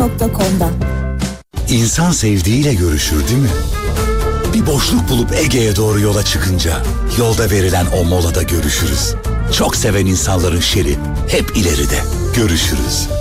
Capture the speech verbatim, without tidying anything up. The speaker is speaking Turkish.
nokta com'da. İnsan sevdiğiyle görüşür değil mi? Bir boşluk bulup Ege'ye doğru yola çıkınca yolda verilen o molada görüşürüz. Çok seven insanların şeri hep ileride. Görüşürüz.